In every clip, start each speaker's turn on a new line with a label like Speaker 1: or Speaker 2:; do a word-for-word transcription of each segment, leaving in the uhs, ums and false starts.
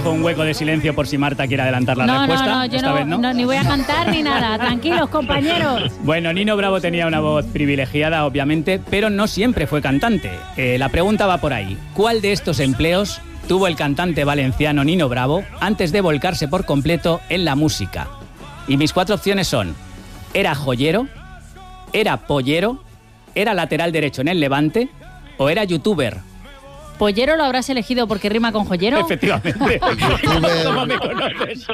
Speaker 1: dejo un hueco de silencio por si Marta quiere adelantar la
Speaker 2: no,
Speaker 1: respuesta.
Speaker 2: No, no, yo
Speaker 1: Esta
Speaker 2: no,
Speaker 1: vez no.
Speaker 2: no, ni voy a cantar ni nada. Tranquilos, compañeros.
Speaker 1: Bueno, Nino Bravo tenía una voz privilegiada, obviamente, pero no siempre fue cantante. Eh, la pregunta va por ahí. ¿Cuál de estos empleos tuvo el cantante valenciano Nino Bravo antes de volcarse por completo en la música? Y mis cuatro opciones son: ¿era joyero? ¿Era pollero? ¿Era lateral derecho en el Levante? ¿O era youtuber?
Speaker 2: ¿Pollero lo habrás elegido porque rima con joyero?
Speaker 1: Efectivamente. ¿Cómo me conoces?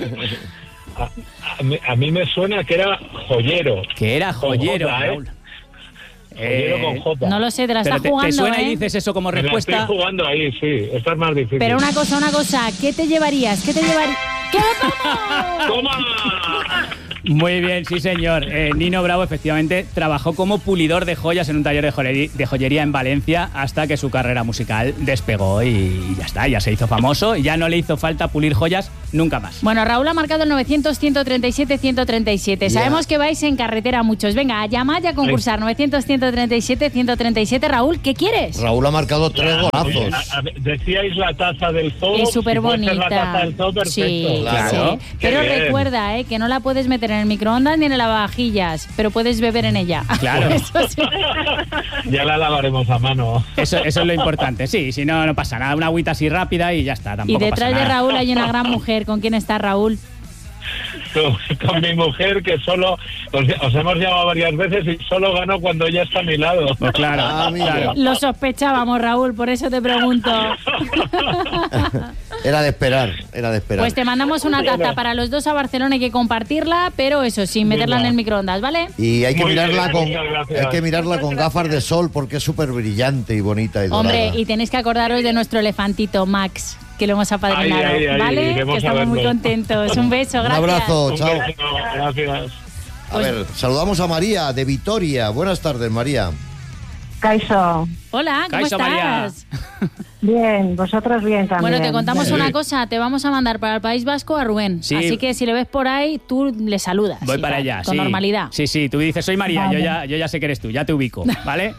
Speaker 3: A, a, mí, a mí me suena que era joyero.
Speaker 1: Que era joyero,
Speaker 3: J, ¿eh?
Speaker 1: Raúl.
Speaker 3: Joyero
Speaker 1: Eh,
Speaker 3: con J.
Speaker 2: No lo sé, te la
Speaker 1: Pero
Speaker 2: estás
Speaker 1: te,
Speaker 2: jugando,
Speaker 1: te suena
Speaker 2: ¿eh?
Speaker 1: y dices eso como
Speaker 3: Me la
Speaker 1: respuesta.
Speaker 3: estoy jugando ahí, sí. Esta es más difícil.
Speaker 2: Pero una cosa, una cosa. ¿Qué te llevarías? ¿Qué te llevarías? ¿Qué? ¿Cómo?
Speaker 3: ¡Toma!
Speaker 1: Muy bien, sí señor. Eh, Nino Bravo efectivamente trabajó como pulidor de joyas en un taller de joyería, de joyería en Valencia hasta que su carrera musical despegó y ya está, ya se hizo famoso y ya no le hizo falta pulir joyas nunca más.
Speaker 2: Bueno, Raúl ha marcado el novecientos, ciento treinta y siete, ciento treinta y siete.
Speaker 4: Yeah.
Speaker 2: Sabemos que vais en carretera muchos. Venga, a llamar y a concursar. novecientos, ciento treinta y siete, ciento treinta y siete. Raúl, ¿qué quieres?
Speaker 4: Raúl ha marcado tres golazos.
Speaker 3: A- a- decíais la taza del zoo.
Speaker 2: Es súper
Speaker 3: si puede ser
Speaker 2: bonita.
Speaker 3: La taza del zoo, perfecto.
Speaker 2: Sí,
Speaker 4: Claro.
Speaker 2: sí.
Speaker 3: Qué
Speaker 2: Pero
Speaker 3: bien.
Speaker 2: recuerda, eh, que no la puedes meter en el microondas ni en el lavavajillas, pero puedes beber en ella.
Speaker 1: Claro.
Speaker 2: Eso sí.
Speaker 3: Ya la lavaremos a mano.
Speaker 1: Eso, eso es lo importante, sí, si no, no pasa nada, una agüita así rápida y ya está, tampoco
Speaker 2: Y detrás
Speaker 1: pasa
Speaker 2: de
Speaker 1: nada.
Speaker 2: Raúl hay una gran mujer. ¿Con quién está Raúl?
Speaker 3: Con, con mi mujer, que solo os, os hemos llamado varias veces y solo gano cuando ella está a mi lado.
Speaker 1: Pues claro,
Speaker 4: Ah, amigo.
Speaker 1: claro.
Speaker 2: Lo sospechábamos, Raúl, por eso te pregunto.
Speaker 4: Era de esperar, era de esperar.
Speaker 2: Pues te mandamos una taza para los dos a Barcelona, hay que compartirla, pero eso, sin meterla en el microondas, ¿vale?
Speaker 4: Y hay que
Speaker 3: Muy
Speaker 4: mirarla
Speaker 3: bien,
Speaker 4: con
Speaker 3: muchas gracias.
Speaker 4: hay que mirarla con gafas de sol porque es súper brillante y bonita y dorada.
Speaker 2: Hombre, y tenéis que acordaros de nuestro elefantito, Max, que lo hemos apadrinado,
Speaker 3: Ay, ay, ay,
Speaker 2: ¿vale?
Speaker 3: iremos
Speaker 2: Que
Speaker 3: a
Speaker 2: estamos muy
Speaker 3: verlo.
Speaker 2: contentos. Un beso,
Speaker 4: Un
Speaker 2: gracias.
Speaker 4: abrazo,
Speaker 3: Un
Speaker 4: chao.
Speaker 3: beso, gracias.
Speaker 4: A ver, saludamos a María de Vitoria. Buenas tardes, María.
Speaker 5: Kaixo,
Speaker 2: Hola, ¿cómo
Speaker 1: Kaixo, María.
Speaker 2: estás?
Speaker 5: bien, vosotros bien también.
Speaker 2: Bueno, te contamos
Speaker 1: Sí.
Speaker 2: una cosa, te vamos a mandar para el País Vasco a Rubén.
Speaker 1: Sí.
Speaker 2: Así que si le ves por ahí, tú le saludas.
Speaker 1: Voy
Speaker 2: y
Speaker 1: para
Speaker 2: tal,
Speaker 1: allá,
Speaker 2: Con
Speaker 1: sí.
Speaker 2: normalidad.
Speaker 1: Sí, sí, tú dices, soy María,
Speaker 5: Vale.
Speaker 1: yo, ya, yo ya sé que eres tú, ya te ubico, ¿vale?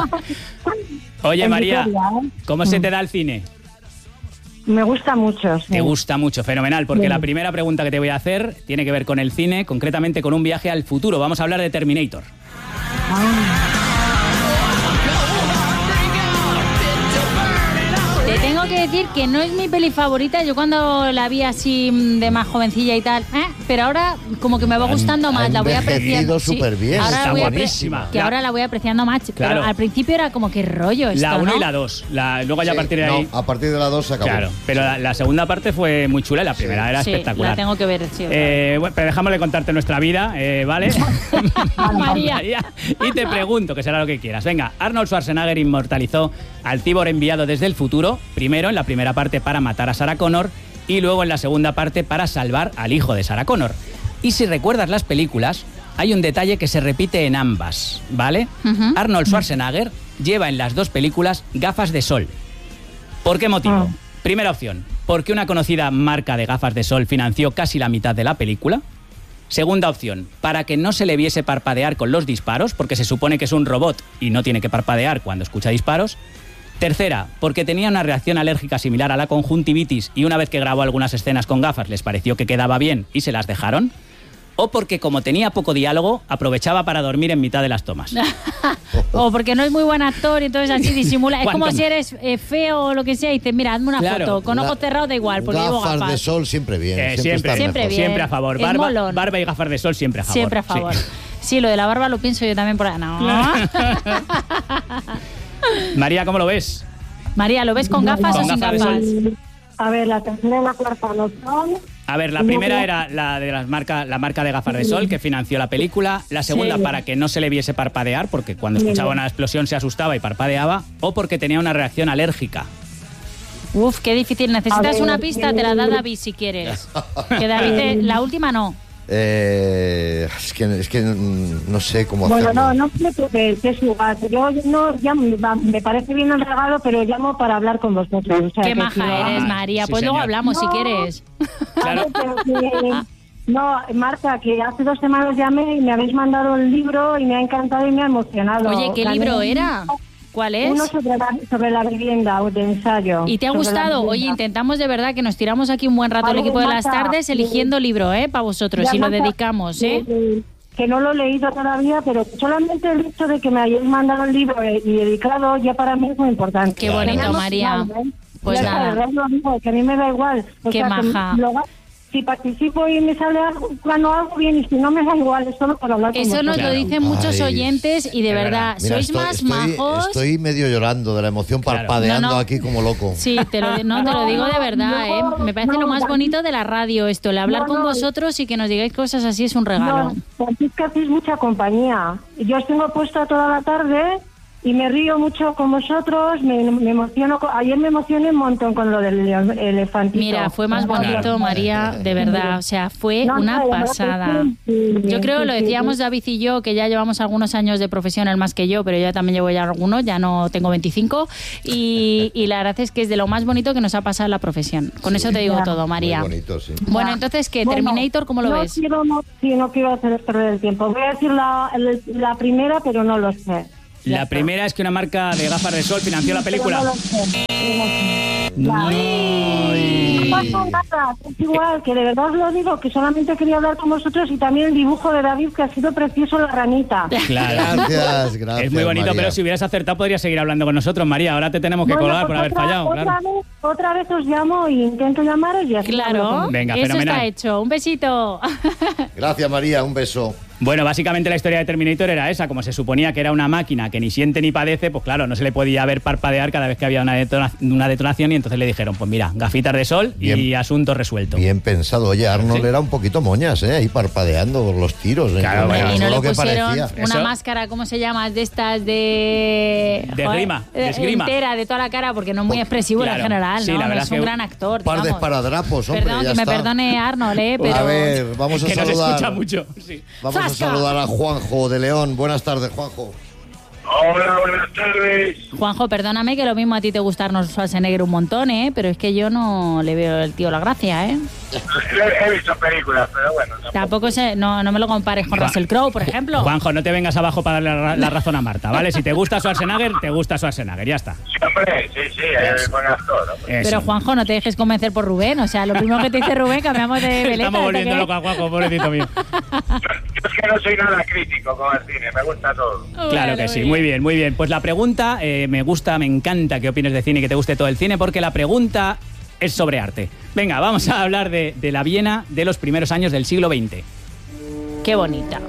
Speaker 1: Oye,
Speaker 5: En
Speaker 1: María,
Speaker 5: Vitoria, ¿eh?
Speaker 1: ¿cómo se te da el cine?
Speaker 5: Me gusta mucho, sí.
Speaker 1: Te gusta mucho, fenomenal, porque
Speaker 5: Sí.
Speaker 1: la primera pregunta que te voy a hacer tiene que ver con el cine, concretamente con un viaje al futuro. Vamos a hablar de Terminator.
Speaker 2: Te tengo que decir que no es mi peli favorita. Yo cuando la vi así mm, de más jovencilla y tal, ¿eh? Pero ahora como que me va
Speaker 4: Ha-
Speaker 2: gustando
Speaker 4: ha
Speaker 2: más, la voy apreciando.
Speaker 4: envejecido superbién,
Speaker 2: ahora
Speaker 4: está
Speaker 2: la voy apre-
Speaker 4: buenísima.
Speaker 2: Que
Speaker 1: La-
Speaker 2: ahora la voy apreciando más.
Speaker 1: Claro.
Speaker 2: Pero al principio era como que rollo esto,
Speaker 1: La uno
Speaker 2: ¿no?
Speaker 1: y la dos. La, luego ya a
Speaker 4: Sí,
Speaker 1: partir de
Speaker 4: no,
Speaker 1: ahí...
Speaker 4: a partir de la dos se acabó.
Speaker 1: Claro, pero la, la segunda parte fue muy chula y la primera era
Speaker 2: Sí,
Speaker 1: espectacular.
Speaker 2: la tengo que ver, sí.
Speaker 1: Eh, bueno, pero dejamos de contarte nuestra vida, eh, ¿vale?
Speaker 2: María.
Speaker 1: Y te pregunto, que será lo que quieras. Venga, Arnold Schwarzenegger inmortalizó al cíborg enviado desde el futuro, primero en la primera parte para matar a Sarah Connor y luego en la segunda parte para salvar al hijo de Sarah Connor. Y si recuerdas las películas, hay un detalle que se repite en ambas, ¿vale?
Speaker 2: Ujú.
Speaker 1: Arnold Schwarzenegger lleva en las dos películas gafas de sol. ¿Por qué motivo?
Speaker 5: Ah.
Speaker 1: Primera opción, porque una conocida marca de gafas de sol financió casi la mitad de la película. Segunda opción, para que no se le viese parpadear con los disparos, porque se supone que es un robot y no tiene que parpadear cuando escucha disparos. Tercera, porque tenía una reacción alérgica similar a la conjuntivitis y una vez que grabó algunas escenas con gafas les pareció que quedaba bien y se las dejaron. O porque como tenía poco diálogo, aprovechaba para dormir en mitad de las tomas.
Speaker 2: O porque no es muy buen actor y entonces así disimula. Es como
Speaker 1: ¿Cuánto?
Speaker 2: si eres eh, feo o lo que sea y dices, mira, hazme una
Speaker 1: Claro.
Speaker 2: foto. Con
Speaker 4: La-
Speaker 2: ojos cerrados da igual, porque llevo
Speaker 4: gafas
Speaker 2: gafas.
Speaker 4: de sol siempre bien.
Speaker 1: Eh,
Speaker 4: siempre,
Speaker 1: siempre,
Speaker 4: está
Speaker 2: Siempre
Speaker 4: mejor.
Speaker 2: bien.
Speaker 1: siempre a favor.
Speaker 2: Es
Speaker 1: Barba,
Speaker 2: molón.
Speaker 1: barba y gafas de sol siempre a favor.
Speaker 2: Siempre a favor.
Speaker 1: Sí.
Speaker 2: Sí, lo de la barba lo pienso yo también por ahí. No.
Speaker 1: María, ¿cómo lo ves?
Speaker 2: María, ¿lo ves con gafas
Speaker 1: Con
Speaker 2: o sin
Speaker 1: gafas de
Speaker 2: gafas?
Speaker 1: sol.
Speaker 5: A ver, la tercera y la cuarta no son.
Speaker 1: A ver, la
Speaker 5: No,
Speaker 1: primera
Speaker 5: no.
Speaker 1: era la de las marca, la marca de gafas de sol que financió la película. La segunda
Speaker 5: Sí.
Speaker 1: para que no se le viese parpadear, porque cuando escuchaba una explosión se asustaba y parpadeaba. O porque tenía una reacción alérgica.
Speaker 2: Uf, qué difícil. Necesitas
Speaker 5: A ver,
Speaker 2: una pista, te la da
Speaker 5: eh,
Speaker 2: David si quieres. Que David, te- la última no.
Speaker 4: Eh, es que, es que mm, no sé cómo
Speaker 5: Bueno,
Speaker 4: hacerlo.
Speaker 5: no, no sé qué qué es lugar. Yo no llamo, me parece bien el regalo, pero llamo para hablar con vosotros. O sea,
Speaker 2: Qué
Speaker 5: que
Speaker 2: maja
Speaker 5: si no-
Speaker 2: eres, María.
Speaker 1: Sí,
Speaker 2: Pues luego
Speaker 1: señor.
Speaker 2: hablamos si
Speaker 5: No.
Speaker 2: quieres.
Speaker 1: Claro.
Speaker 5: A ver, pero que- No, Marta, que hace dos semanas llamé y me habéis mandado el libro y me ha encantado y me ha emocionado.
Speaker 2: Oye, ¿qué
Speaker 5: Gané-
Speaker 2: libro era? ¿Cuál es?
Speaker 5: Uno sobre la, sobre la vivienda de ensayo.
Speaker 2: ¿Y te ha
Speaker 5: sobre la
Speaker 2: gustado?
Speaker 5: vivienda.
Speaker 2: Oye, intentamos de verdad que nos tiramos aquí un buen rato el
Speaker 5: Vale,
Speaker 2: equipo de las
Speaker 5: Marta,
Speaker 2: tardes eligiendo libro, ¿eh? Para vosotros,
Speaker 5: Ya,
Speaker 2: y lo
Speaker 5: Marta,
Speaker 2: dedicamos, ¿eh?
Speaker 5: eh, Que no lo he leído todavía, pero solamente el hecho de que me hayáis mandado el libro y dedicado ya para mí es muy importante.
Speaker 2: Qué bonito,
Speaker 5: Claro.
Speaker 2: María.
Speaker 5: ¿eh?
Speaker 2: Pues
Speaker 5: Ya,
Speaker 2: nada.
Speaker 5: la verdad lo digo, que a mí me da igual. O
Speaker 2: Qué
Speaker 5: sea, que
Speaker 2: maja.
Speaker 5: lo ga- si participo y me sale algo, gano algo bien, y si no me da igual, es solo para hablar con
Speaker 2: Eso nos
Speaker 5: vosotros.
Speaker 2: lo dicen muchos
Speaker 4: Ay,
Speaker 2: oyentes y de
Speaker 1: es
Speaker 2: verdad,
Speaker 1: verdad.
Speaker 4: Mira,
Speaker 2: sois
Speaker 4: estoy,
Speaker 2: más
Speaker 4: estoy-
Speaker 2: majos.
Speaker 4: Estoy medio llorando de la emoción,
Speaker 1: Claro.
Speaker 4: parpadeando
Speaker 2: No, no.
Speaker 4: aquí como loco.
Speaker 2: Sí, te lo, no, te lo digo de verdad, ¿eh? Me parece
Speaker 5: No,
Speaker 2: lo más
Speaker 5: David.
Speaker 2: bonito de la radio esto, el hablar
Speaker 5: No,
Speaker 2: con
Speaker 5: no.
Speaker 2: vosotros y que nos digáis cosas así es un regalo.
Speaker 5: No, porque es que hacéis mucha compañía. Yo os tengo puesta toda la tarde y me río mucho con vosotros, me, me emociono. con- Ayer me emocioné un montón con lo del elef- elefantito.
Speaker 2: Mira, fue más
Speaker 1: Claro.
Speaker 2: bonito, María, de verdad. O sea, fue
Speaker 5: No, no,
Speaker 2: una
Speaker 5: la verdad que
Speaker 2: pasada.
Speaker 5: sí, sí,
Speaker 2: Yo creo,
Speaker 5: sí,
Speaker 2: lo
Speaker 5: sí,
Speaker 2: decíamos
Speaker 5: sí.
Speaker 2: David y yo, que ya llevamos algunos años de profesional más que yo, pero yo también llevo ya algunos, ya no tengo veinticinco. Y, y la verdad es que es de lo más bonito que nos ha pasado en la profesión. Con eso te digo
Speaker 5: Ya.
Speaker 2: todo, María.
Speaker 4: Muy bonito, sí.
Speaker 2: Bueno,
Speaker 5: Ya.
Speaker 2: entonces, ¿qué?
Speaker 5: Bueno,
Speaker 2: ¿Terminator cómo lo
Speaker 5: no
Speaker 2: ves?
Speaker 5: Quiero, no, sí, no quiero hacer perder el tiempo. Voy a decir la, el- la primera, pero no lo sé.
Speaker 1: La primera es que una marca de gafas de sol financió la película.
Speaker 5: Pero no lo sé.
Speaker 1: Ay.
Speaker 5: No pasa nada, es igual, que de verdad os lo digo, que solamente quería hablar con vosotros, y también el dibujo de David, que ha sido precioso, la ranita.
Speaker 1: Claro.
Speaker 4: Gracias, gracias.
Speaker 1: Es muy bonito,
Speaker 4: María.
Speaker 1: pero si hubieras acertado podrías seguir hablando con nosotros, María. Ahora te tenemos que
Speaker 5: Bueno,
Speaker 1: colgar
Speaker 5: pues
Speaker 1: por haber
Speaker 5: otra-
Speaker 1: fallado.
Speaker 5: Otra,
Speaker 1: Claro.
Speaker 5: vez, otra vez os llamo y intento llamaros y así hablo
Speaker 2: Claro,
Speaker 5: con-
Speaker 1: Venga,
Speaker 2: eso
Speaker 1: fenomenal.
Speaker 2: está hecho. Un besito.
Speaker 4: Gracias, María, un beso.
Speaker 1: Bueno, básicamente la historia de Terminator era esa. Como se suponía que era una máquina que ni siente ni padece, pues claro, no se le podía ver parpadear cada vez que había una, detona- una detonación, y entonces le dijeron, pues mira, gafitas de sol y
Speaker 4: Bien.
Speaker 1: asunto resuelto.
Speaker 4: Bien pensado. Oye, Arnold
Speaker 1: Sí.
Speaker 4: era un poquito moñas, ¿eh? Ahí parpadeando por los tiros. ¿eh?
Speaker 1: Claro,
Speaker 4: No,
Speaker 1: bueno.
Speaker 2: Y no
Speaker 4: lo
Speaker 2: le
Speaker 4: que
Speaker 2: pusieron
Speaker 4: parecía.
Speaker 2: una
Speaker 1: Eso-
Speaker 2: máscara, ¿cómo se llama? De estas de...
Speaker 1: De
Speaker 2: Joder,
Speaker 1: esgrima, de
Speaker 2: eh,
Speaker 1: esgrima.
Speaker 2: Entera, de toda la cara, porque no es muy expresivo
Speaker 1: Claro.
Speaker 2: en general,
Speaker 1: Sí,
Speaker 2: ¿no?
Speaker 1: la
Speaker 2: No
Speaker 1: verdad
Speaker 2: es
Speaker 1: que
Speaker 2: un
Speaker 1: un
Speaker 2: gran actor,
Speaker 4: Un par de
Speaker 2: digamos.
Speaker 4: esparadrapos, hombre,
Speaker 2: Perdón,
Speaker 4: ya
Speaker 2: que me
Speaker 4: está.
Speaker 2: perdone Arnold, ¿eh? Pero...
Speaker 4: A ver, vamos a
Speaker 1: Que no se
Speaker 4: saludar.
Speaker 1: escucha mucho. Sí.
Speaker 4: Vamos a
Speaker 2: ¡Zasca!
Speaker 4: saludar a Juanjo de León. Buenas tardes, Juanjo.
Speaker 3: Hola, buenas tardes.
Speaker 2: Juanjo, perdóname que lo mismo a ti te gusta Arnold Schwarzenegger un montón, ¿eh? Pero es que yo no le veo el tío la gracia, ¿eh?
Speaker 3: He visto películas, pero bueno. tampoco-
Speaker 2: Tampoco se, no, no me lo compares con
Speaker 1: Ju-
Speaker 2: Russell Crowe, por ejemplo.
Speaker 1: Juanjo, no te vengas abajo para darle la, la razón a Marta, ¿vale? Si te gusta Schwarzenegger, te gusta Schwarzenegger, ya está.
Speaker 3: Sí, hombre, sí, sí, es buen actor. hombre.
Speaker 1: Eso.
Speaker 2: Pero Juanjo, no te dejes convencer por Rubén. O sea, lo primero que te dice Rubén, cambiamos de veleta.
Speaker 1: Estamos
Speaker 2: ¿de
Speaker 1: volviendo
Speaker 2: qué?
Speaker 1: loco a Juanjo, pobrecito mío.
Speaker 3: Yo es que no soy nada crítico con el cine, me gusta todo.
Speaker 1: Claro que sí, muy bien, muy bien. Pues la pregunta, eh, me gusta, me encanta que opines de cine y que te guste todo el cine, porque la pregunta es sobre arte. Venga, vamos a hablar de, de la Viena de los primeros años del siglo veinte.
Speaker 2: Qué bonita.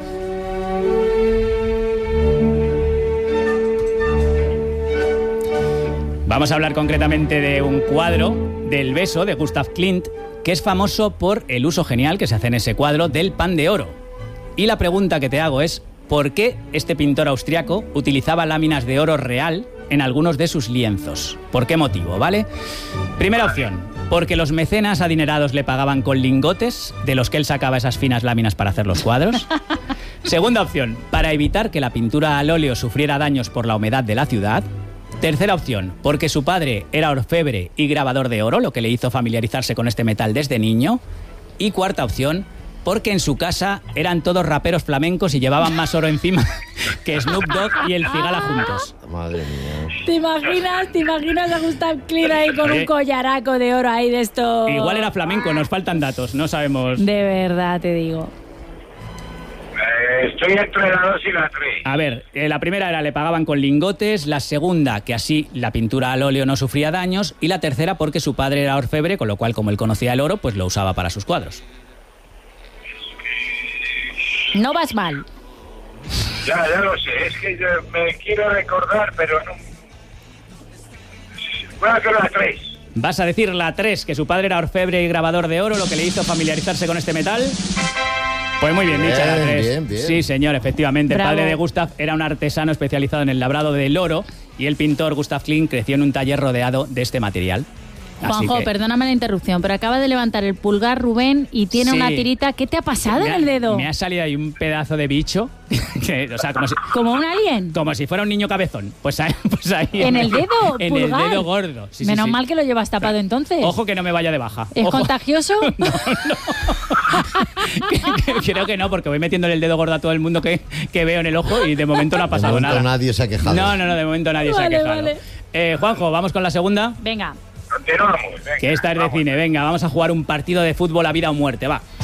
Speaker 1: Vamos a hablar concretamente de un cuadro del beso de Gustav Klimt, que es famoso por el uso genial que se hace en ese cuadro del pan de oro. Y la pregunta que te hago es, ¿por qué este pintor austriaco utilizaba láminas de oro real en algunos de sus lienzos? ¿Por qué motivo, vale? Primera opción, porque los mecenas adinerados le pagaban con lingotes, de los que él sacaba esas finas láminas para hacer los cuadros. Segunda opción, para evitar que la pintura al óleo sufriera daños por la humedad de la ciudad. Tercera opción, porque su padre era orfebre y grabador de oro, lo que le hizo familiarizarse con este metal desde niño. Y cuarta opción, porque en su casa eran todos raperos flamencos y llevaban más oro encima que Snoop Dogg y el Cigala juntos.
Speaker 4: Madre mía.
Speaker 2: ¿Te imaginas? ¿Te imaginas a Gustav Klimt ahí con
Speaker 1: Oye.
Speaker 2: un collaraco de oro ahí de esto?
Speaker 1: Igual era flamenco, nos faltan datos, no sabemos.
Speaker 2: De verdad, te digo.
Speaker 3: Eh, estoy entre la dos y la tres.
Speaker 1: A ver, eh, la primera era le pagaban con lingotes, la segunda que así la pintura al óleo no sufría daños, y la tercera porque su padre era orfebre, con lo cual como él conocía el oro, pues lo usaba para sus cuadros.
Speaker 2: No vas mal.
Speaker 3: Ya, ya lo sé, es que yo me quiero recordar, pero no... Voy a hacer la tres.
Speaker 1: ¿Vas a decir la tres, que su padre era orfebre y grabador de oro, lo que le hizo familiarizarse con este metal? Pues muy bien,
Speaker 4: Bien,
Speaker 1: dicha la tres.
Speaker 4: bien, bien.
Speaker 1: Sí, señor, efectivamente.
Speaker 2: Bravo.
Speaker 1: El padre de Gustav era un artesano especializado en el labrado del oro, y el pintor Gustav Klimt creció en un taller rodeado de este material. Así
Speaker 2: Juanjo,
Speaker 1: que-
Speaker 2: perdóname la interrupción, pero acaba de levantar el pulgar Rubén y tiene
Speaker 1: Sí.
Speaker 2: una tirita. ¿Qué te ha pasado
Speaker 1: me
Speaker 2: en
Speaker 1: ha-
Speaker 2: el dedo?
Speaker 1: Me ha salido ahí un pedazo de bicho, que, o sea, como si,
Speaker 2: ¿Como un alien?
Speaker 1: como si fuera un niño cabezón. Pues ahí, pues ahí
Speaker 2: ¿En el dedo
Speaker 1: En
Speaker 2: pulgar?
Speaker 1: el dedo gordo. Sí, sí,
Speaker 2: Menos
Speaker 1: sí.
Speaker 2: mal que lo llevas tapado entonces.
Speaker 1: Ojo que no me vaya de baja.
Speaker 2: ¿Es
Speaker 1: Ojo.
Speaker 2: contagioso?
Speaker 1: Que Creo que no, porque voy metiéndole el dedo gordo a todo el mundo que, que veo en el ojo y de momento no ha pasado
Speaker 4: de momento
Speaker 1: nada.
Speaker 4: nadie se ha quejado.
Speaker 1: No, no, no, de momento nadie
Speaker 2: Vale,
Speaker 1: se ha quejado.
Speaker 2: vale.
Speaker 1: Eh, Juanjo, vamos con la segunda.
Speaker 2: Venga.
Speaker 3: Continuamos. Venga,
Speaker 1: Que esta es de
Speaker 3: vamos.
Speaker 1: cine. Venga, vamos a jugar un partido de fútbol a vida o muerte, va.